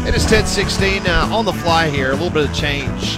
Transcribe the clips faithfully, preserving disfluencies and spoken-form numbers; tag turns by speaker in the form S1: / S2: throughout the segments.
S1: It is ten sixteen uh, on the fly here. A little bit of change.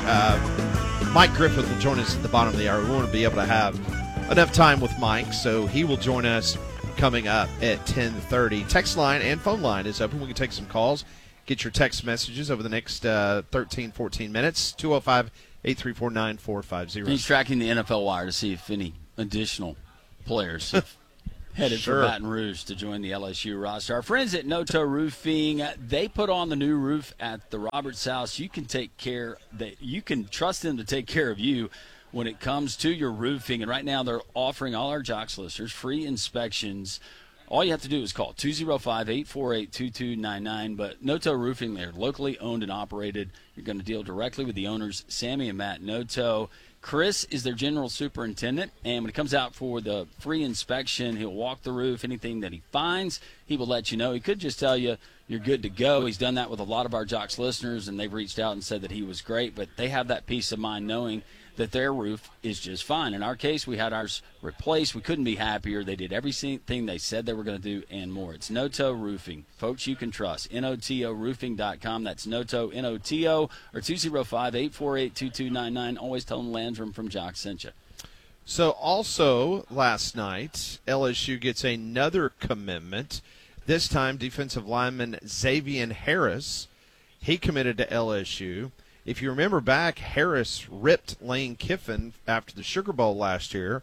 S1: Uh, Mike Griffith will join us at the bottom of the hour. We want to be able to have enough time with Mike, so he will join us coming up at ten thirty. Text line and phone line is open. We can take some calls. Get your text messages over the next uh, thirteen, fourteen minutes. two oh five, eight three four, nine four five zero.
S2: He's tracking the N F L wire to see if any additional players have headed
S1: Sure.
S2: for Baton Rouge to join the L S U roster. Our friends at Noto Roofing, they put on the new roof at the Roberts House. You can take care that you can trust them to take care of you when it comes to your roofing. And right now they're offering all our Jocks listeners free inspections. All you have to do is call two oh five, eight four eight, two two nine nine. But Noto Roofing, they're locally owned and operated. You're going to deal directly with the owners, Sammy and Matt Noto. Chris is their general superintendent, and when he comes out for the free inspection, he'll walk the roof. Anything that he finds, he will let you know. He could just tell you you're good to go. He's done that with a lot of our Jocks listeners, and they've reached out and said that he was great, but they have that peace of mind knowing that their roof is just fine. In our case, we had ours replaced. We couldn't be happier. They did everything they said they were going to do and more. It's Noto Roofing. Folks you can trust. N O T O roofing dot com. That's Noto, N O T O, or two oh five, eight four eight, two two nine nine. Always tell them Landrum from Jock sent you.
S1: So also last night, L S U gets another commitment. This time, defensive lineman Xavier Harris. He committed to L S U. If you remember back, Harris ripped Lane Kiffin after the Sugar Bowl last year.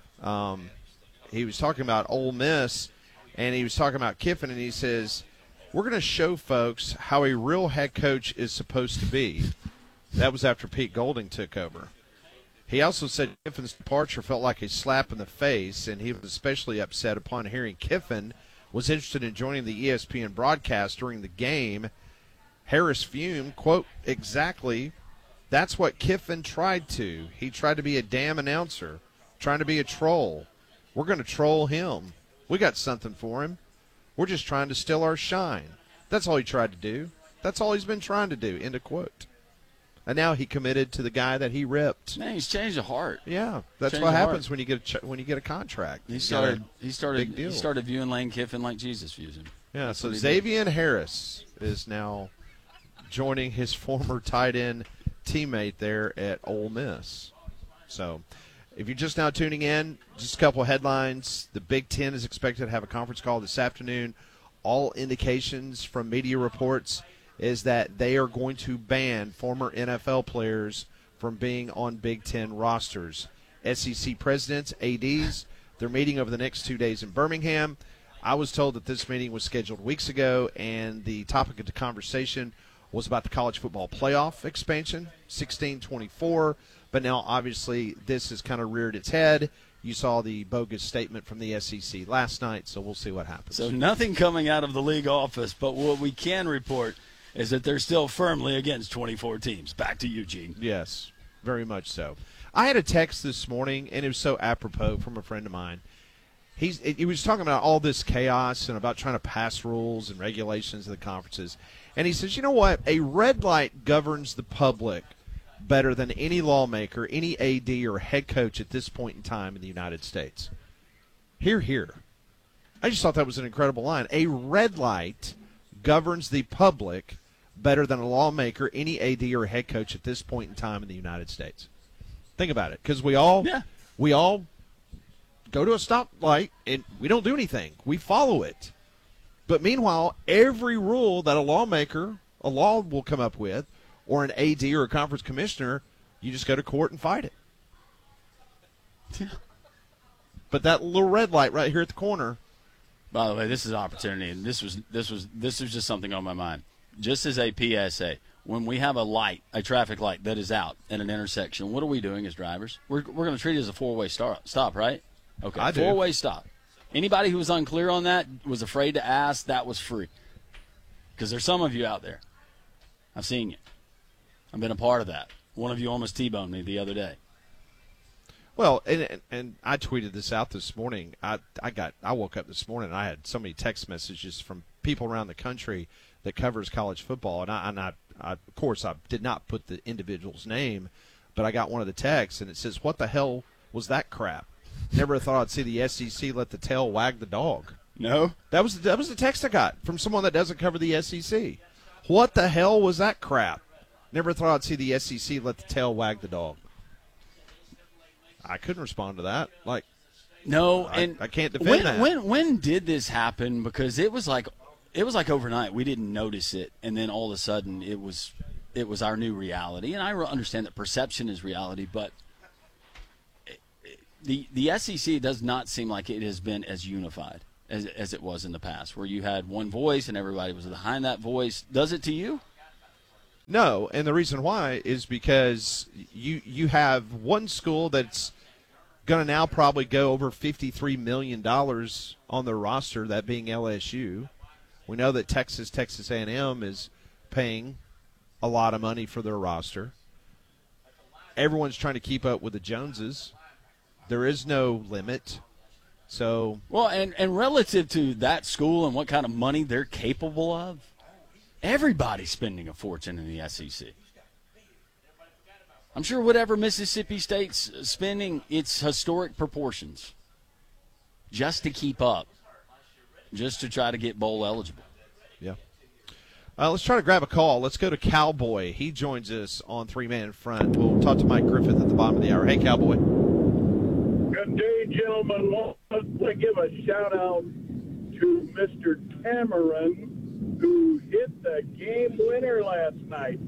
S1: Um, he was talking about Ole Miss, and he was talking about Kiffin, and he says, we're going to show folks how a real head coach is supposed to be. That was after Pete Golding took over. He also said Kiffin's departure felt like a slap in the face, and he was especially upset upon hearing Kiffin was interested in joining the E S P N broadcast during the game. Harris fumed, quote, exactly, that's what Kiffin tried to. He tried to be a damn announcer, trying to be a troll. We're going to troll him. We got something for him. We're just trying to steal our shine. That's all he tried to do. That's all he's been trying to do, end of quote. And now he committed to the guy that he ripped.
S2: Man, he's changed the heart.
S1: Yeah, that's
S2: Changed
S1: what
S2: the
S1: happens
S2: heart.
S1: when you get a ch- when you get a contract.
S2: He
S1: You
S2: started.
S1: got a
S2: He started.
S1: big deal.
S2: He started viewing Lane Kiffin like Jesus views him.
S1: Yeah,
S2: That's
S1: so
S2: what he
S1: Xavier Harris is now joining his former tight end teammate there at Ole Miss. So if you're just now tuning in, just a couple of headlines. The Big Ten is expected to have a conference call this afternoon. All indications from media reports is that they are going to ban former N F L players from being on Big Ten rosters. S E C presidents, A Ds, they're meeting over the next two days in Birmingham. I was told that this meeting was scheduled weeks ago, and the topic of the conversation was about the college football playoff expansion, sixteen twenty-four. But now, obviously, this has kind of reared its head. You saw the bogus statement from the S E C last night, so we'll see what happens.
S2: So nothing coming out of the league office, but what we can report is that they're still firmly against twenty-four teams. Back to you, Gene.
S1: Yes, very much so. I had a text this morning, and it was so apropos from a friend of mine. He's, he was talking about all this chaos and about trying to pass rules and regulations in the conferences. And he says, you know what? A red light governs the public better than any lawmaker, any A D, or head coach at this point in time in the United States. Hear, hear. I just thought that was an incredible line. A red light governs the public better than a lawmaker, any A D, or head coach at this point in time in the United States. Think about it, because we all,
S2: Yeah.
S1: we all go to a stoplight and we don't do anything. We follow it. But meanwhile, every rule that a lawmaker, a law will come up with, or an A D or a conference commissioner, you just go to court and fight it.
S2: Yeah.
S1: But that little red light right here at the corner.
S2: By the way, this is an opportunity, and this was this was this was just something on my mind. Just as a P S A, when we have a light, a traffic light that is out at an intersection, what are we doing as drivers? We're we're going to treat it as a four-way stop, stop, right? Okay,
S1: I do.
S2: four-way stop. Anybody who was unclear on that, was afraid to ask, that was free. Because there's some of you out there. I've seen you. I've been a part of that. One of you almost T-boned me the other day.
S1: Well, and, and and I tweeted this out this morning. I I got I woke up this morning and I had so many text messages from people around the country that covers college football, and I and I, I of course I did not put the individual's name, but I got one of the texts and it says, "What the hell was that crap? Never thought I'd see the S E C let the tail wag the dog."
S2: No?
S1: That was that was the text I got from someone that doesn't cover the S E C. What the hell was that crap? Never thought I'd see the S E C let the tail wag the dog. I couldn't respond to that. Like,
S2: no,
S1: I,
S2: and
S1: I can't defend
S2: when,
S1: that.
S2: When when did this happen? Because it was like it was like overnight. We didn't notice it, and then all of a sudden it was it was our new reality. And I understand that perception is reality, but the the S E C does not seem like it has been as unified as as it was in the past, where you had one voice and everybody was behind that voice. Does it to you?
S1: No, and the reason why is because you you have one school that's going to now probably go over fifty-three million dollars on their roster, that being L S U. We know that Texas, Texas A and M is paying a lot of money for their roster. Everyone's trying to keep up with the Joneses. There is no limit. So
S2: Well, and, and relative to that school and what kind of money they're capable of, everybody's spending a fortune in the S E C. I'm sure whatever Mississippi State's spending, it's historic proportions just to keep up, just to try to get bowl eligible.
S1: Yeah. Uh, let's try to grab a call. Let's go to Cowboy. He joins us on Three Man Front. We'll talk to Mike Griffith at the bottom of the hour. Hey, Cowboy.
S3: Good day, gentlemen. I want to give a shout-out to Mister Cameron, who hit the game winner last night.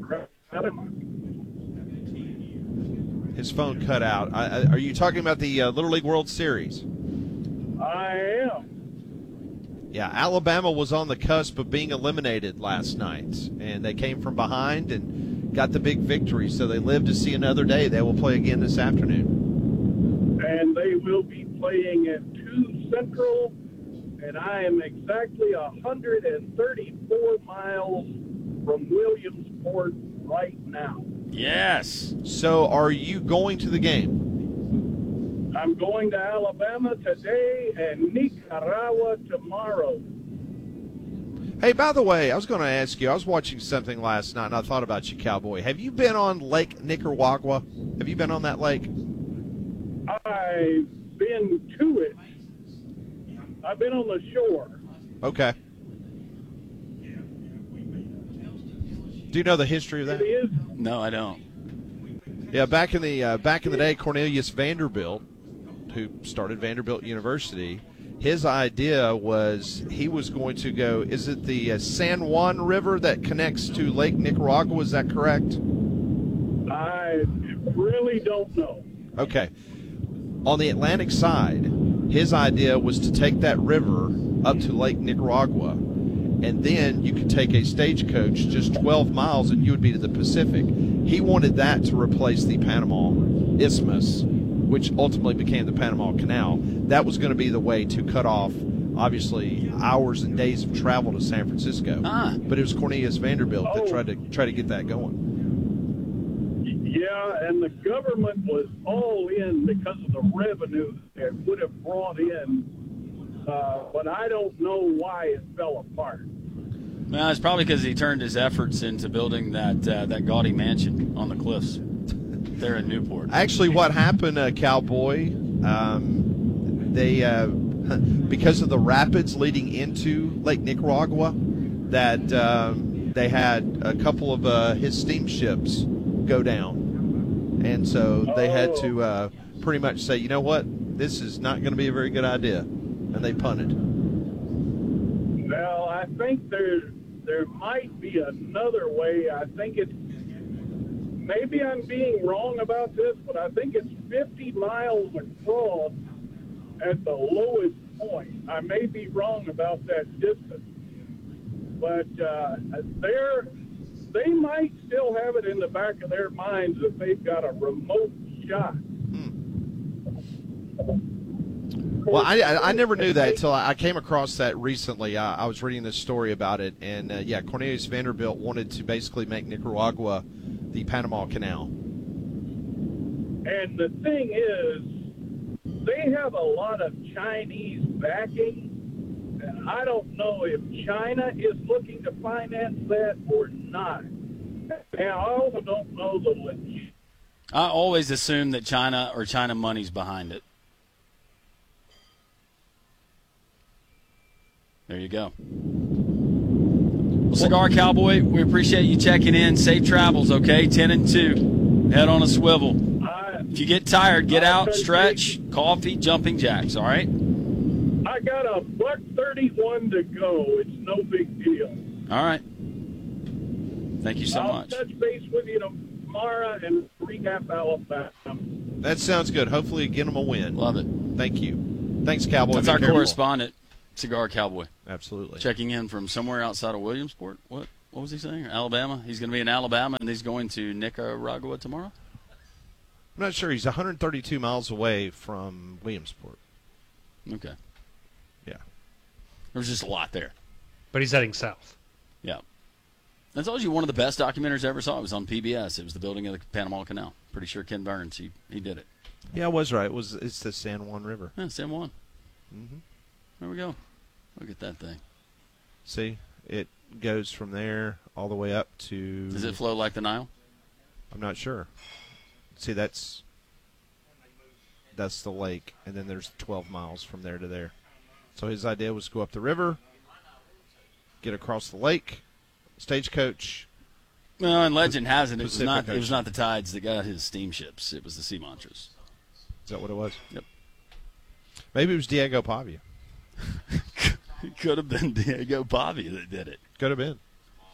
S1: His phone cut out. I, I, are you talking about the uh, Little League World Series?
S3: I am.
S1: Yeah, Alabama was on the cusp of being eliminated last night, and they came from behind and got the big victory, so they live to see another day. They will play again this afternoon.
S3: And they will be playing at two Central, and I am exactly one hundred thirty-four miles from Williamsport right now.
S2: Yes.
S1: So are you going to the game?
S3: I'm going to Alabama today and Nicaragua tomorrow.
S1: Hey, by the way, I was going to ask you, I was watching something last night, and I thought about you, Cowboy. Have you been on Lake Nicaragua? Have you been on that lake?
S3: I've been to it. I've been on the shore.
S1: Okay. Do you know the history of that?
S3: It is.
S2: No, I don't.
S1: Yeah, back in the uh, back in the day, Cornelius Vanderbilt, who started Vanderbilt University, his idea was he was going to go. Is it the uh, San Juan River that connects to Lake Nicaragua? Is that correct?
S3: I really don't know.
S1: Okay. On the Atlantic side, his idea was to take that river up to Lake Nicaragua, and then you could take a stagecoach just twelve miles and you would be to the Pacific. He wanted that to replace the Panama Isthmus, which ultimately became the Panama Canal. That was going to be the way to cut off, obviously, hours and days of travel to San Francisco.
S2: Ah.
S1: But it was Cornelius Vanderbilt that
S3: Oh.
S1: tried to try to get that going.
S3: Yeah, and the government was all in because of the revenue it would have brought in, uh, but I don't know why it fell apart.
S2: Well, it's probably because he turned his efforts into building that uh, that gaudy mansion on the cliffs there in Newport.
S1: Actually, what happened, uh, Cowboy, um, they uh, because of the rapids leading into Lake Nicaragua, that um, they had a couple of uh, his steamships go down. And so they had to uh, pretty much say, you know what, this is not going to be a very good idea. And they punted.
S3: Well, I think there there might be another way. I think it's, maybe I'm being wrong about this, but I think it's fifty miles across at the lowest point. I may be wrong about that distance. But uh, they're, they might still have it in the back of their minds that they've got a remote shot.
S1: Well, I, I, I never knew that until I came across that recently. I, I was reading this story about it, and, uh, yeah, Cornelius Vanderbilt wanted to basically make Nicaragua the Panama Canal.
S3: And the thing is, they have a lot of Chinese backing, and I don't know if China is looking to finance that or not. And I also don't know the legit.
S2: I always assume that China or China money's behind it. There you go. Well, Cigar Cowboy, we appreciate you checking in. Safe travels, okay? ten and two. Head on a swivel.
S3: I,
S2: If you get tired, get
S3: I
S2: out,
S3: take
S2: stretch, coffee, jumping jacks, all right?
S3: I got a buck thirty-one to go. It's no big deal.
S2: All right. Thank you so
S3: I'll
S2: much.
S3: touch base with you tomorrow and recap Alabama.
S1: That sounds good. Hopefully, get them a win.
S2: Love it.
S1: Thank you. Thanks, Cowboy.
S2: That's
S1: Be
S2: our
S1: careful.
S2: correspondent, Cigar Cowboy,
S1: Absolutely.
S2: checking in from somewhere outside of Williamsport. What What was he saying? Alabama. He's going to be in Alabama, and he's going to Nicaragua tomorrow?
S1: I'm not sure. He's one hundred thirty-two miles away from Williamsport.
S2: Okay.
S1: Yeah.
S2: There's just a lot there.
S4: But he's heading south.
S2: Yeah. I told you one of the best documentaries I ever saw. It was on P B S. It was the building of the Panama Canal. Pretty sure Ken Burns, he, he did it.
S1: Yeah, I was right. It was It's the San Juan River.
S2: Yeah, San Juan.
S1: Mm-hmm.
S2: There we go. Look at that thing.
S1: See, it goes from there all the way up to...
S2: Does it flow like the Nile?
S1: I'm not sure. See, that's that's the lake, and then there's twelve miles from there to there. So his idea was to go up the river, get across the lake, stagecoach.
S2: No, and legend has it, it was
S1: Pacific
S2: not. It was
S1: Ocean.
S2: not the tides that got his steamships. It was the sea monsters.
S1: Is that what it was?
S2: Yep.
S1: Maybe it was Diego Pavia.
S2: It could have been Diego Pavia that did it.
S1: Could have been.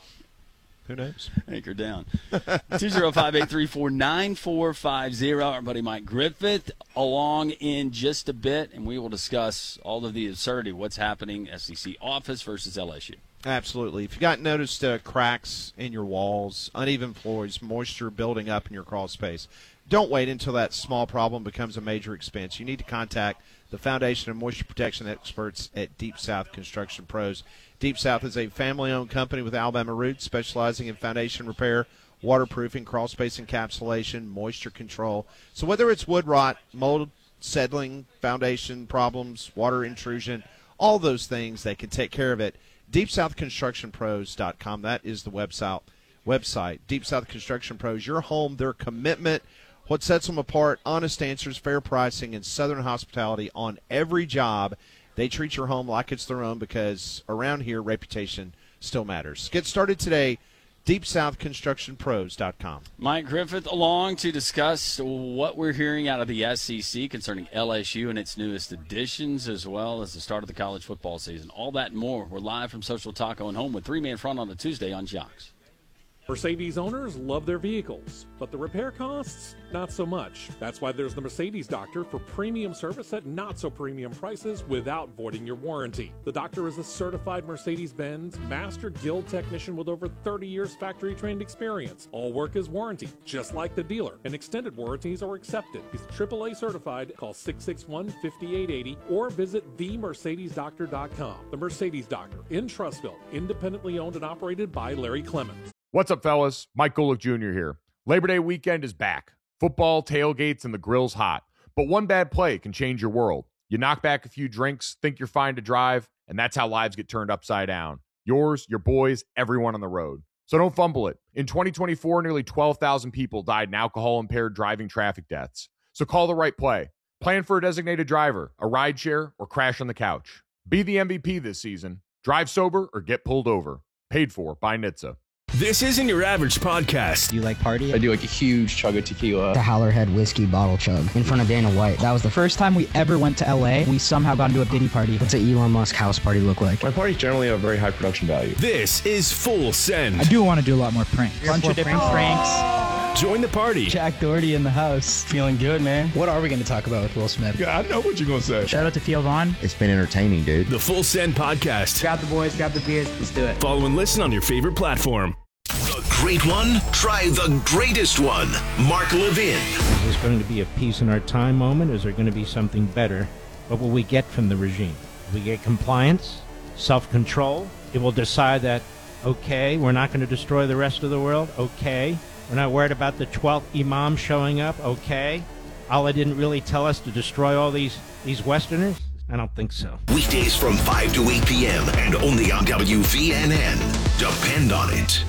S1: Who knows?
S2: Anchor down. two oh five, eight three four, nine four five zero. Our buddy Mike Griffith along in just a bit, and we will discuss all of the absurdity, what's happening, S E C office versus L S U.
S1: Absolutely. If you got noticed uh, cracks in your walls, uneven floors, moisture building up in your crawl space, don't wait until that small problem becomes a major expense. You need to contact the Foundation of Moisture Protection experts at Deep South Construction Pros. Deep South is a family-owned company with Alabama roots, specializing in foundation repair, waterproofing, crawl space encapsulation, moisture control. So whether it's wood rot, mold, settling, foundation problems, water intrusion, all those things, they can take care of it. deep south construction pros dot com. That is the website. Website. Deep South Construction Pros, your home, their commitment. What sets them apart? Honest answers, fair pricing, and Southern hospitality on every job. They treat your home like it's their own because around here, reputation still matters. Get started today, deep south construction pros dot com.
S2: Mike Griffith along to discuss what we're hearing out of the S E C concerning L S U and its newest additions, as well as the start of the college football season. All that and more. We're live from Social Taco and Home with Three Man Front on a Tuesday on Jocks.
S5: Mercedes owners love their vehicles, but the repair costs, not so much. That's why there's the Mercedes Doctor for premium service at not so premium prices without voiding your warranty. The Doctor is a certified Mercedes-Benz Master Guild technician with over thirty years factory trained experience. All work is warranty, just like the dealer, and extended warranties are accepted. He's triple A certified. Call six six one, five eight eight zero or visit the mercedes doctor dot com. The Mercedes Doctor in Trussville, independently owned and operated by Larry Clemens.
S6: What's up, fellas? Mike Golick Junior here. Labor Day weekend is back. Football, tailgates, and the grill's hot. But one bad play can change your world. You knock back a few drinks, think you're fine to drive, and that's how lives get turned upside down. Yours, your boys, everyone on the road. So don't fumble it. In twenty twenty-four, nearly twelve thousand people died in alcohol-impaired driving traffic deaths. So call the right play. Plan for a designated driver, a rideshare, or crash on the couch. Be the M V P this season. Drive sober or get pulled over. Paid for by N H T S A.
S7: This isn't your average podcast.
S8: Do you like party?
S9: I do like a huge chug of tequila.
S8: The Howlerhead whiskey bottle chug in front of Dana White. That was the first time we ever went to L A. We somehow got into a Diddy party. What's an Elon Musk house party look like?
S9: My parties generally have a very high production value.
S7: This is Full Send.
S10: I do want to do a lot more pranks. Bunch of different pranks.
S7: Join the party.
S8: Jack Doherty in the house. Feeling good, man. What are we going to talk about with Will Smith?
S9: Yeah, I know what you're going to say.
S10: Shout out to Theo Vaughn.
S11: It's been entertaining, dude.
S7: The Full Send podcast.
S10: Grab the boys, grab the beers. Let's do it.
S7: Follow and listen on your favorite platform.
S12: The great one? Try the greatest one. Mark Levin.
S13: Is this going to be a peace in our time moment, or is there going to be something better? What will we get from the regime? Will we get compliance, self-control? It will decide that, okay, we're not going to destroy the rest of the world. Okay. We're not worried about the twelfth imam showing up. Okay. Allah didn't really tell us to destroy all these, these Westerners. I don't think so.
S12: Weekdays from five to eight p.m. and only on W V N N. Depend on it.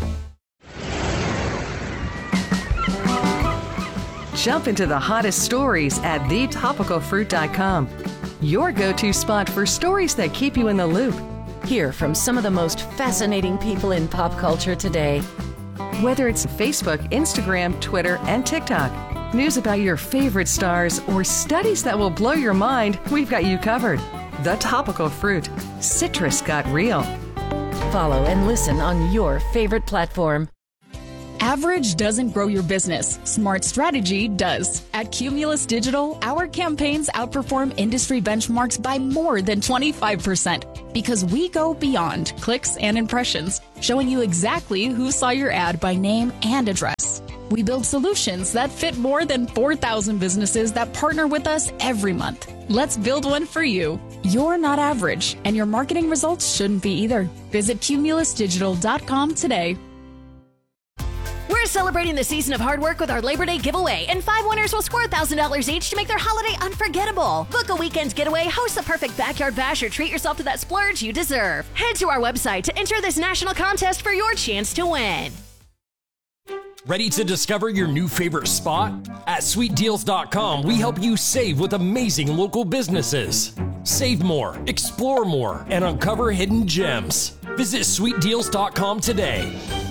S14: Jump into the hottest stories at the topical fruit dot com. Your go-to spot for stories that keep you in the loop. Hear from some of the most fascinating people in pop culture today. Whether it's Facebook, Instagram, Twitter, and TikTok, news about your favorite stars, or studies that will blow your mind, we've got you covered. The Topical Fruit. Citrus got real. Follow and listen on your favorite platform.
S4: Average doesn't grow your business. Smart strategy does. At Cumulus Digital, our campaigns outperform industry benchmarks by more than twenty-five percent because we go beyond clicks and impressions, showing you exactly who saw your ad by name and address. We build solutions that fit more than four thousand businesses that partner with us every month. Let's build one for you. You're not average, and your marketing results shouldn't be either. Visit cumulus digital dot com today.
S11: We're celebrating the season of hard work with our Labor Day giveaway, and five winners will score one thousand dollars each to make their holiday unforgettable. Book a weekend's getaway, host the perfect backyard bash, or treat yourself to that splurge you deserve. Head to our website to enter this national contest for your chance to win.
S15: Ready to discover your new favorite spot? At sweet deals dot com, we help you save with amazing local businesses. Save more, explore more, and uncover hidden gems. Visit sweet deals dot com today.